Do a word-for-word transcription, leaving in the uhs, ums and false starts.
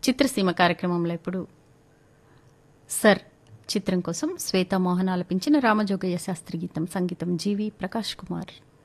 చిత్రసీమ కార్యక్రమంలో ఇప్పుడు సర్ చిత్రం కోసం శ్వేతా మోహన్ ఆలపించిన రామజోగయ్య శాస్త్రి గీతం, సంగీతం జీవి ప్రకాష్ కుమార్.